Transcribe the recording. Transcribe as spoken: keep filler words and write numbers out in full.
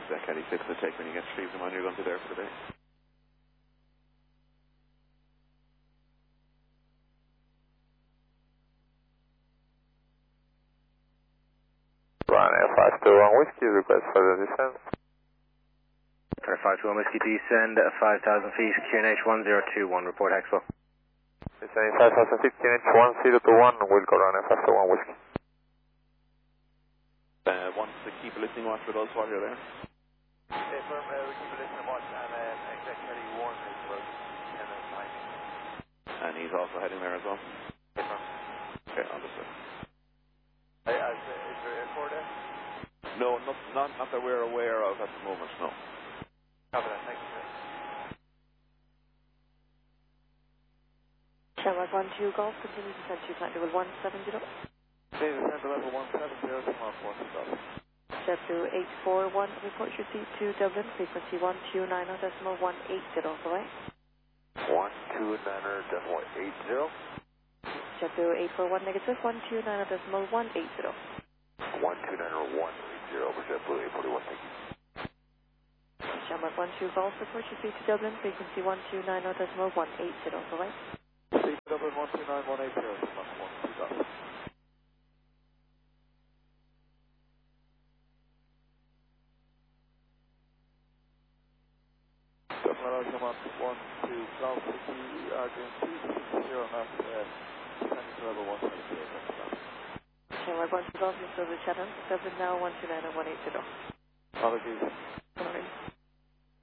uh, Kelly six to take when you get streamed them on, you're going to be there for the day. Ryanair five two one Whiskey, request for the descent. five two one Whiskey, descend at five thousand feet, Q N H one zero two one, report Expo. Descending five thousand feet, Q N H one zero two one, we'll go Ryanair five two one Whiskey. Uh, want to keep a listening watch with us while you're there? Yeah, firm, uh, we keep a listening watch and uh, exec Kelly one is about ten minutes behind me. And he's also heading there as well? Yeah, firm. Okay, understood. Uh, is, uh, is there a core there? No, not, not, not that we're aware of at the moment, no. Copy that, thank you, sir. Shamrock one two Golf, continue to send to flight level one seven zero. Okay, descend to level one seven zero, come on, four two Golf. JetBlue eight four one, report your seat to Dublin, frequency one two nine decimal one eight zero, alright? one two nine decimal eight zero. JetBlue eight four one negative, one two nine decimal one eight zero. one two nine one eight zero, for JetBlue eight forty-one, thank you. Shamrock one two Golf, report your seat to Dublin, frequency one two nine decimal one eight zero, alright? Seat Dublin one two nine one eight zero, come on, one two Golf. Dublin, come on, one two Golf, we are doing two six zero knots, uh, descending to level one seven zero, thank you. Shamrock one two Golf, you're still with Chatham, Dublin now one two nine one eight zero. Apologies. Alright.